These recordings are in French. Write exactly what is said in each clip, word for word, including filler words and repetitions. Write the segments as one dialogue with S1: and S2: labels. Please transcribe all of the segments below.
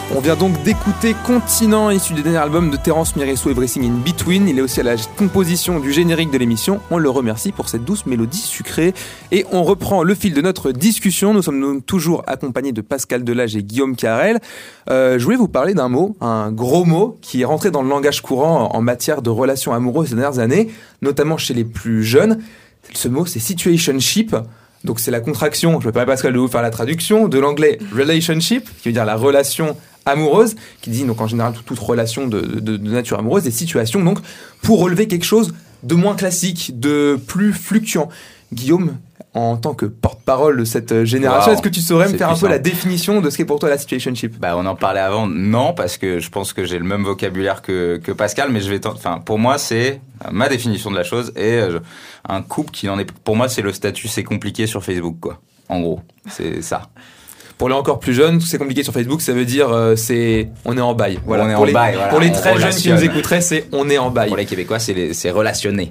S1: On vient donc d'écouter Continent, issu du dernier album de Terence Miresso, Everything in Between. Il est aussi à la composition du générique de l'émission. On le remercie pour cette douce mélodie sucrée. Et on reprend le fil de notre discussion. Nous sommes donc toujours accompagnés de Pascal Delage et Guillaume Carrel. Euh, je voulais vous parler d'un mot, un gros mot, qui est rentré dans le langage courant en matière de relations amoureuses ces dernières années, notamment chez les plus jeunes. Ce mot, c'est situationship. Donc c'est la contraction, je me permets Pascal de vous faire la traduction, de l'anglais relationship, qui veut dire la relation amoureuse, qui dit donc en général toute, toute relation de, de, de nature amoureuse, des situations donc pour relever quelque chose de moins classique, de plus fluctuant. Guillaume, en tant que porte-parole de cette génération, wow, est-ce que tu saurais me faire puissant. un peu la définition de ce qu'est pour toi la situationship ?
S2: Bah, on en parlait avant, non, parce que je pense que j'ai le même vocabulaire que, que Pascal, mais je vais tenter, enfin, pour moi, c'est ma définition de la chose, et euh, un couple qui en est, pour moi, c'est le statut c'est compliqué sur Facebook, quoi. En gros, c'est ça.
S1: Pour les encore plus jeunes, c'est compliqué sur Facebook, ça veut dire euh, c'est on est en bail. Voilà.
S2: On est
S1: pour
S2: en
S1: les,
S2: bail. Voilà.
S1: Pour les
S2: on
S1: très
S2: relationne.
S1: jeunes qui nous écouteraient, c'est on est en bail.
S2: Pour les Québécois, c'est, les, c'est relationné.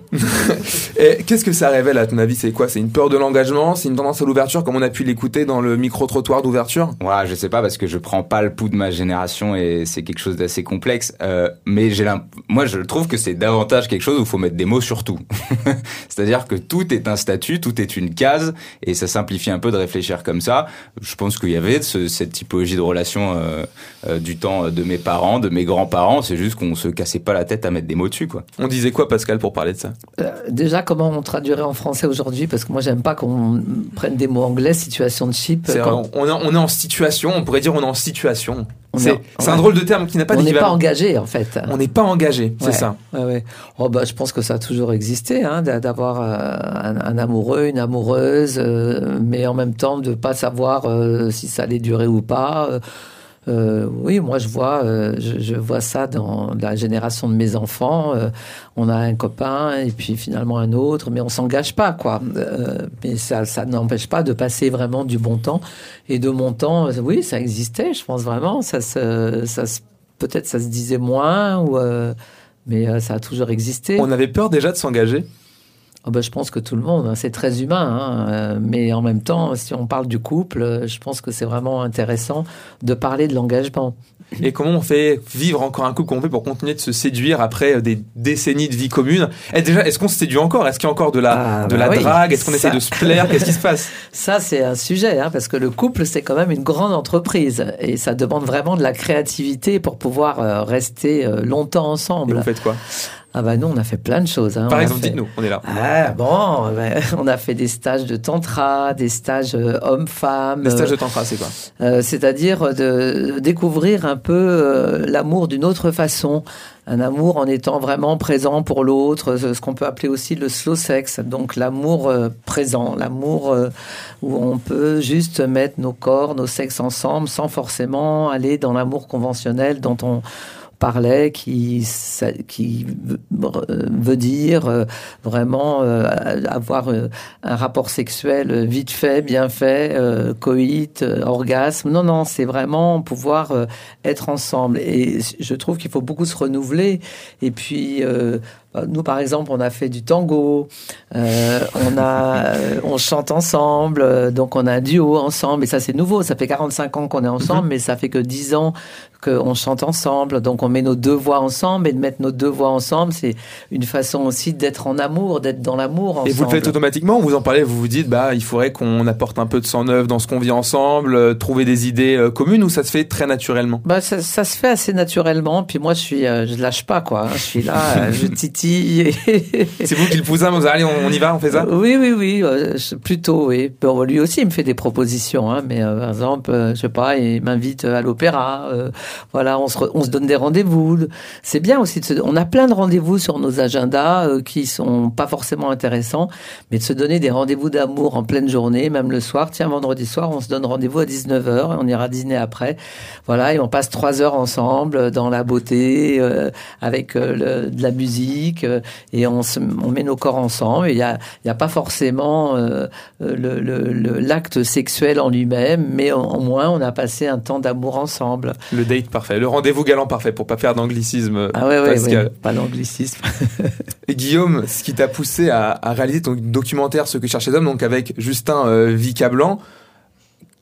S1: Et qu'est-ce que ça révèle à ton avis ? C'est quoi ? C'est une peur de l'engagement ? C'est une tendance à l'ouverture, comme on a pu l'écouter dans le micro-trottoir d'ouverture ?
S2: Voilà, je sais pas parce que je prends pas le pouls de ma génération et c'est quelque chose d'assez complexe. Euh, mais j'ai l'imp... moi, je trouve que c'est davantage quelque chose où il faut mettre des mots sur tout. C'est-à-dire que tout est un statut, tout est une case, et ça simplifie un peu de réfléchir comme ça. Je pense qu'il y avait ce, cette typologie de relation euh, euh, du temps de mes parents, de mes grands-parents. C'est juste qu'on se cassait pas la tête à mettre des mots dessus, quoi.
S1: On disait quoi, Pascal, pour parler de ça ?
S3: euh, Déjà, comment on traduirait en français aujourd'hui ? Parce que moi, j'aime pas qu'on prenne des mots anglais, situation de ship.
S1: C'est
S3: quand...
S1: on, est, on est en situation, on pourrait dire on est en situation.
S3: On
S1: c'est
S3: est,
S1: c'est
S3: ouais.
S1: un drôle de terme qui n'a pas
S3: on
S1: d'équivalent.
S3: On n'est pas engagé, en fait.
S1: On n'est pas engagé, c'est
S3: ouais,
S1: ça.
S3: Ouais, ouais. Oh, bah, je pense que ça a toujours existé, hein, d'avoir euh, un, un amoureux, une amoureuse, euh, mais en même temps de pas savoir euh, si ça allait durer ou pas. Euh, Euh, oui, moi je vois, euh, je, je vois ça dans la génération de mes enfants. Euh, on a un copain et puis finalement un autre, mais on s'engage pas, quoi. Euh, mais ça, ça n'empêche pas de passer vraiment du bon temps. Et de mon temps, oui, ça existait. Je pense vraiment, ça se, ça se, peut-être ça se disait moins, ou euh, mais euh, ça a toujours existé.
S1: On avait peur déjà de s'engager.
S3: Oh ben, je pense que tout le monde, hein, c'est très humain, hein, euh, mais en même temps, si on parle du couple, euh, je pense que c'est vraiment intéressant de parler de l'engagement.
S1: Et comment on fait vivre encore un couple, comment on fait pour continuer de se séduire après des décennies de vie commune ? Et déjà, est-ce qu'on se séduit encore ? Est-ce qu'il y a encore de la,
S3: ah,
S1: de
S3: bah
S1: la
S3: oui.
S1: drague ? Est-ce qu'on
S3: Ça...
S1: essaie de se plaire ? Qu'est-ce qui se passe ?
S3: Ça, c'est un sujet, hein, parce que le couple, c'est quand même une grande entreprise et ça demande vraiment de la créativité pour pouvoir euh, rester euh, longtemps ensemble.
S1: Et vous faites quoi ?
S3: Ah bah nous, on a fait plein de choses. Hein.
S1: Par
S3: on
S1: exemple,
S3: fait...
S1: dites-nous, on est là.
S3: Ah bon, ben, on a fait des stages de tantra, des stages euh, hommes-femmes.
S1: Des stages de tantra, c'est quoi ?
S3: euh, C'est-à-dire de découvrir un peu euh, l'amour d'une autre façon. Un amour en étant vraiment présent pour l'autre, ce qu'on peut appeler aussi le slow sex, donc l'amour euh, présent, l'amour euh, où on peut juste mettre nos corps, nos sexes ensemble sans forcément aller dans l'amour conventionnel dont on parlait, qui, qui veut dire euh, vraiment euh, avoir euh, un rapport sexuel vite fait, bien fait, euh, coït, euh, orgasme. Non, non, c'est vraiment pouvoir euh, être ensemble. Et je trouve qu'il faut beaucoup se renouveler. Et puis... Euh, nous, par exemple, on a fait du tango, euh, on, a, euh, on chante ensemble, euh, donc on a un duo ensemble, et ça c'est nouveau, ça fait quarante-cinq ans qu'on est ensemble, mm-hmm. mais ça fait que dix ans qu'on chante ensemble, donc on met nos deux voix ensemble, et de mettre nos deux voix ensemble, c'est une façon aussi d'être en amour, d'être dans l'amour ensemble.
S1: Et vous le faites automatiquement, vous en parlez, vous vous dites, bah, il faudrait qu'on apporte un peu de sang neuf dans ce qu'on vit ensemble, euh, trouver des idées euh, communes, ou ça se fait très naturellement ?
S3: Bah, ça, ça se fait assez naturellement, puis moi je suis, euh, je lâche pas, quoi, je suis là, euh, je titille.
S1: C'est vous qui le poussez, vous allez, on, on y va, on fait ça ?
S3: Oui, oui, oui, euh, plutôt, oui. Bon, lui aussi, il me fait des propositions, hein, mais euh, par exemple, euh, je sais pas, il m'invite à l'opéra, euh, voilà, on se, re, on se donne des rendez-vous. C'est bien aussi, de se, on a plein de rendez-vous sur nos agendas euh, qui sont pas forcément intéressants, mais de se donner des rendez-vous d'amour en pleine journée, même le soir. Tiens, vendredi soir, on se donne rendez-vous à dix-neuf heures, on ira dîner après. Voilà, et on passe trois heures ensemble dans la beauté, euh, avec euh, le, de la musique, euh, et on, se, on met nos corps ensemble. Il y a, il y a pas forcément euh, le, le, le, l'acte sexuel en lui-même, mais au, au moins on a passé un temps d'amour ensemble.
S1: Le date parfait, le rendez-vous galant parfait, pour pas faire d'anglicisme.
S3: Ah ouais, ouais,
S1: Pascal.
S3: ouais, pas d'anglicisme.
S1: Et Guillaume, ce qui t'a poussé à, à réaliser ton documentaire Ce que cherchent les hommes, donc avec Justin euh, Vicablanc,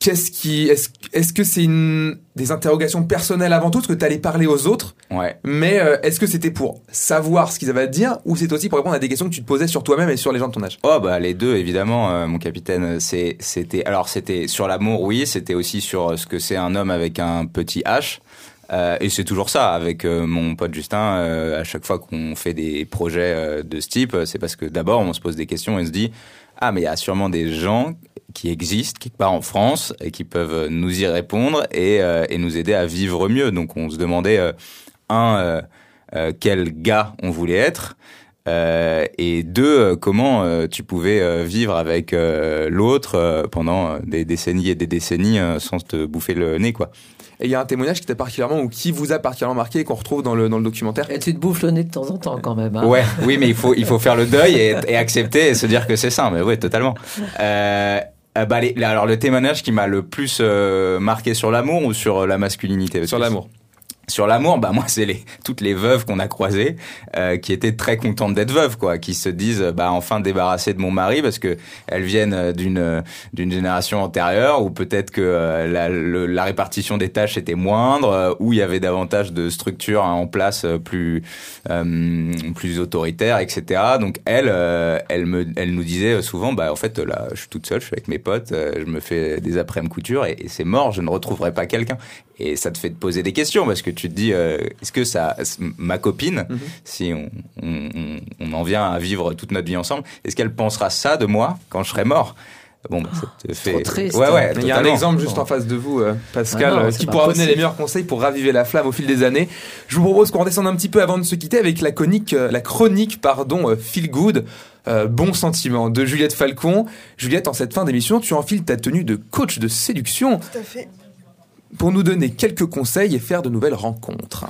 S1: qu'est-ce qui, est-ce, est-ce que c'est une, des interrogations personnelles avant tout, parce que t'allais parler aux autres,
S2: ouais.
S1: mais euh, est-ce que c'était pour savoir ce qu'ils avaient à te dire, ou c'est aussi pour répondre à des questions que tu te posais sur toi-même et sur les gens de ton âge?
S2: Oh bah les deux évidemment, euh, mon capitaine. C'est, c'était, alors c'était sur l'amour, oui, c'était aussi sur ce que c'est un homme avec un petit H. Euh, et c'est toujours ça avec euh, mon pote Justin. Euh, à chaque fois qu'on fait des projets euh, de ce type, c'est parce que d'abord on se pose des questions et on se dit ah mais il y a sûrement des gens qui existent quelque part en France et qui peuvent nous y répondre et, euh, et nous aider à vivre mieux. Donc on se demandait euh, un euh, euh, quel gars on voulait être. Euh, et deux, euh, comment euh, tu pouvais euh, vivre avec euh, l'autre euh, pendant des décennies et des décennies euh, sans te bouffer le nez, quoi.
S1: Et il y a un témoignage qui t'a particulièrement, ou qui vous a particulièrement marqué et qu'on retrouve dans le, dans le documentaire.
S3: Et tu te bouffes le nez de temps en temps quand même. Hein.
S2: Ouais, oui, mais il faut, il faut faire le deuil et, et accepter et se dire que c'est ça. Mais oui, totalement. Euh, bah, les, alors, le témoignage qui m'a le plus euh, marqué sur l'amour ou sur la masculinité?
S1: Sur l'amour.
S2: Sur l'amour, bah moi c'est les toutes les veuves qu'on a croisées euh, qui étaient très contentes d'être veuves, quoi, qui se disent bah enfin débarrassées de mon mari parce que elles viennent d'une d'une génération antérieure où peut-être que euh, la, le, la répartition des tâches était moindre, euh, où il y avait davantage de structures hein, en place euh, plus euh, plus autoritaires, et cetera. Donc elles euh, elles me elles nous disaient souvent bah en fait là je suis toute seule, je suis avec mes potes, euh, je me fais des après-midi couture et, et c'est mort, je ne retrouverai pas quelqu'un. Et ça te fait te poser des questions parce que tu te dis euh, est-ce que ça ma copine mm-hmm. si on, on, on en vient à vivre toute notre vie ensemble, est-ce qu'elle pensera ça de moi quand je serai mort? Bon, bah, ça te fait.
S3: Trop triste.
S2: Ouais, ouais.
S1: Il y a un exemple juste en face de vous, euh, Pascal,
S3: ah non,
S1: qui pourra donner les meilleurs conseils pour raviver la flamme au fil des années. Je vous propose qu'on redescende un petit peu avant de se quitter avec la chronique, euh, la chronique, pardon, euh, Feel Good, euh, bon sentiment de Juliette Falcon. Juliette, en cette fin d'émission, tu enfiles ta tenue de coach de séduction.
S4: Tout à fait.
S1: Pour nous donner quelques conseils et faire de nouvelles rencontres.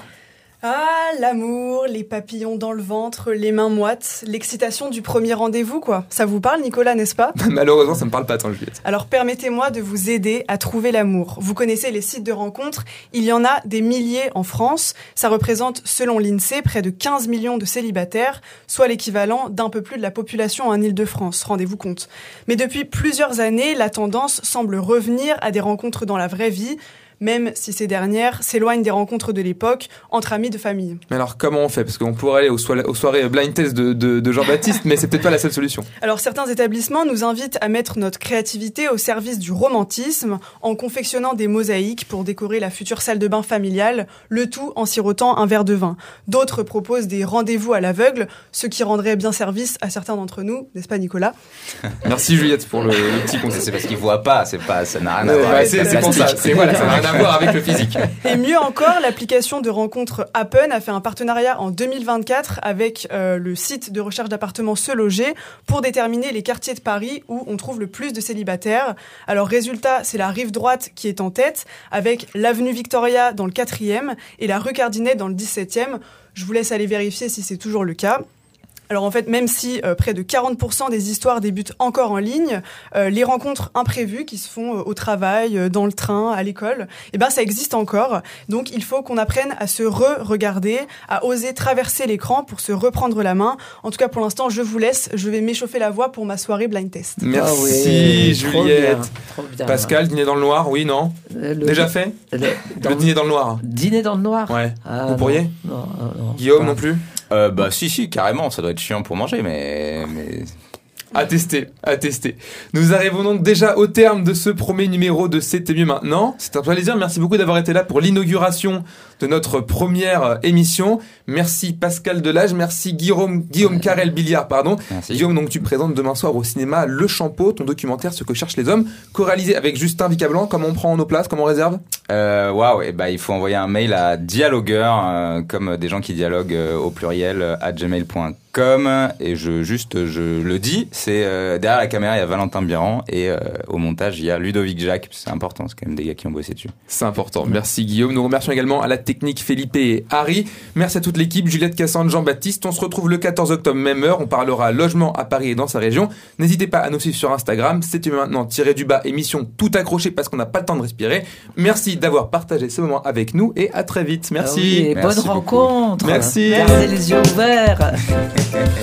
S4: Ah, l'amour, les papillons dans le ventre, les mains moites, l'excitation du premier rendez-vous, quoi. Ça vous parle, Nicolas, n'est-ce pas?
S1: Malheureusement, ça me parle pas tant, Juliette.
S4: Alors, permettez-moi de vous aider à trouver l'amour. Vous connaissez les sites de rencontres, il y en a des milliers en France. Ça représente, selon l'INSEE, près de quinze millions de célibataires, soit l'équivalent d'un peu plus de la population en Île-de-France, rendez-vous compte. Mais depuis plusieurs années, la tendance semble revenir à des rencontres dans la vraie vie, même si ces dernières s'éloignent des rencontres de l'époque entre amis de famille.
S1: Mais alors comment on fait? Parce qu'on pourrait aller aux, soirées, aux soirées blind test de, de, de Jean-Baptiste, mais c'est peut-être pas la seule solution.
S4: Alors certains établissements nous invitent à mettre notre créativité au service du romantisme en confectionnant des mosaïques pour décorer la future salle de bain familiale, le tout en sirotant un verre de vin. D'autres proposent des rendez-vous à l'aveugle, ce qui rendrait bien service à certains d'entre nous, n'est-ce pas Nicolas?
S1: Merci Juliette pour le, le petit conseil.
S2: C'est parce qu'ils voient pas, c'est pas, ça n'a rien à
S1: ouais,
S2: voir.
S1: Ouais, c'est, c'est pour ça, c'est voilà, ça n'a rien à voir avec le physique.
S4: Et mieux encore, l'application de rencontre Happen a fait un partenariat en deux mille vingt-quatre avec euh, le site de recherche d'appartements Se Loger pour déterminer les quartiers de Paris où on trouve le plus de célibataires. Alors résultat, c'est la rive droite qui est en tête avec l'avenue Victoria dans le quatrième et la rue Cardinet dans le dix-septième. Je vous laisse aller vérifier si c'est toujours le cas. Alors en fait, même si euh, près de quarante pour cent des histoires débutent encore en ligne, euh, les rencontres imprévues qui se font euh, au travail, euh, dans le train, à l'école, eh ben ça existe encore. Donc il faut qu'on apprenne à se re-regarder, à oser traverser l'écran pour se reprendre la main. En tout cas, pour l'instant, je vous laisse. Je vais m'échauffer la voix pour ma soirée blind test.
S1: Merci
S3: ah oui,
S1: Juliette.
S3: Trop bien, trop bien.
S1: Pascal, dîner dans le noir, oui, non? Le, Déjà fait Le, dans le dîner dans le noir.
S3: Dîner dans le noir.
S1: Ouais.
S3: Ah,
S1: vous
S3: non,
S1: pourriez
S3: non, non, non,
S1: Guillaume
S3: pas.
S1: non plus?
S2: Euh, bah si si carrément, ça doit être chiant pour manger, mais mais.
S1: À tester, à tester. Nous arrivons donc déjà au terme de ce premier numéro de C'était mieux maintenant. C'est un plaisir. Merci beaucoup d'avoir été là pour l'inauguration de notre première émission. Merci Pascal Delage, merci Guillaume, Guillaume Carrel-Billiard, pardon.
S2: Merci.
S1: Guillaume, donc tu présentes demain soir au cinéma Le Champeau, ton documentaire Ce que cherchent les hommes, co-réalisé avec Justin Vicablanc. Comment on prend nos places, comment on réserve?
S2: Euh, waouh, et bah il faut envoyer un mail à dialogueur, euh, comme des gens qui dialoguent euh, au pluriel, euh, à gmail point com. Et je juste je le dis, c'est euh, derrière la caméra il y a Valentin Biran et euh, au montage il y a Ludovic Jacques. C'est important, c'est quand même des gars qui ont bossé dessus.
S1: C'est important. Merci Guillaume. Nous remercions également à la technique Felipe et Harry. Merci à toute l'équipe, Juliette Cassandre, Jean-Baptiste. On se retrouve le quatorze octobre, même heure. On parlera logement à Paris et dans sa région. N'hésitez pas à nous suivre sur Instagram. C'était maintenant tiré du bas émission tout accroché parce qu'on n'a pas le temps de respirer. Merci d'avoir partagé ce moment avec nous et à très vite. Merci.
S3: Ah oui, et
S2: Merci
S3: bonne
S2: beaucoup.
S3: rencontre.
S1: Merci.
S3: Gardez les yeux ouverts.